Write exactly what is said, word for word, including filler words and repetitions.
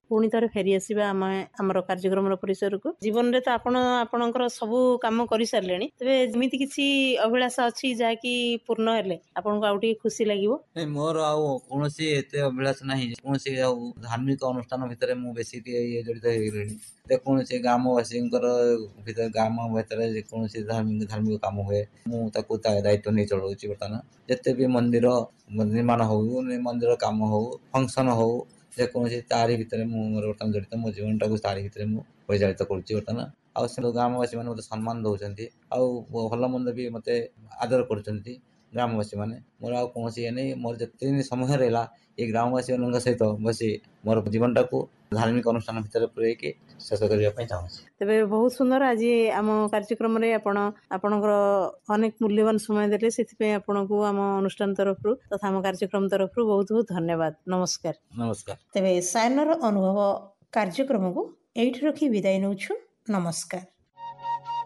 ପୁଣି ଥରେ ଫେରିଆସିବା ଆମେ ଆମର କାର୍ଯ୍ୟକ୍ରମର ପରିସରକୁ। ଜୀବନରେ ତ ଆପଣ ଆପଣଙ୍କର ସବୁ କାମ କରିସାରିଲେଣି, ତେବେ ଯେମିତି କିଛି ଅଭିଳାଷ ଅଛି ଯାହାକି ପୂର୍ଣ୍ଣ ହେଲେ ଆପଣଙ୍କୁ ଆଉ ଟିକେ ଖୁସି ଲାଗିବ? ନାଇଁ, ମୋର ଆଉ କୌଣସି ଏତେ ଅଭିଳାଷ ନାହିଁ। କୌଣସି ଆଉ ଧାର୍ମିକ ଅନୁଷ୍ଠାନ ଭିତରେ ମୁଁ ବେଶୀ ଟିକେ ଇଏ ଜଡ଼ିତ ହେଇଗଲିଣି। ଯେକୌଣସି ଗ୍ରାମବାସୀଙ୍କର ଭିତରେ ଗ୍ରାମ ଭିତରେ ଯେକୌଣସି ଧାର୍ମିକ ଧାର୍ମିକ କାମ ହୁଏ, ମୁଁ ତାକୁ ଦାୟିତ୍ୱ ନେଇ ଚଳାଉଛି। ବର୍ତ୍ତମାନ ଯେତେ ବି ମନ୍ଦିର ନିର୍ମାଣ ହଉ, ମନ୍ଦିର କାମ ହଉ, ଫଙ୍କସନ ହଉ, ଯେକୌଣସି ତାରି ଭିତରେ ମୁଁ ମୋର ବର୍ତ୍ତମାନ ଜଡ଼ିତ। ମୋ ଜୀବନଟାକୁ ତାରି ଭିତରେ ମୁଁ ପରିଚାଳିତ କରୁଛି ବର୍ତ୍ତମାନ। ଆଉ ସେ ଗ୍ରାମବାସୀ ମାନେ ମୋତେ ସମ୍ମାନ ଦେଉଛନ୍ତି, ଆଉ ଭଲ ମନ୍ଦ ବି ମୋତେ ଆଦର କରୁଛନ୍ତି ଗ୍ରାମବାସୀ ମାନେ। ମୋର ଆଉ କୌଣସି ଇଏ ନେଇ, ମୋର ଯେତେ ଦିନ ସମୟ ରହିଲା ଏ ଗ୍ରାମବାସୀ ମାନଙ୍କ ସହିତ ବସି ମୋର ଜୀବନଟାକୁ ଧାର୍ମିକ ଅନୁଷ୍ଠାନ ଭିତରେ ପୁରେଇକି ଶେଷ କରିବା ପାଇଁ ଚାହୁଁଛି। ତେବେ ବହୁତ ସୁନ୍ଦର, ଆଜି ଆମ କାର୍ଯ୍ୟକ୍ରମରେ ଆପଣ ଆପଣଙ୍କର ଅନେକ ମୂଲ୍ୟବାନ ସମୟ ଦେଲେ, ସେଥିପାଇଁ ଆପଣଙ୍କୁ ଆମ ଅନୁଷ୍ଠାନ ତରଫରୁ ତଥା ଆମ କାର୍ଯ୍ୟକ୍ରମ ତରଫରୁ ବହୁତ ବହୁତ ଧନ୍ୟବାଦ। ନମସ୍କାର। ନମସ୍କାର। ତେବେ ସାୟନର ଅନୁଭବ କାର୍ଯ୍ୟକ୍ରମକୁ ଏଇଠି ରଖି ବିଦାୟ ନେଉଛୁ। ନମସ୍କାର।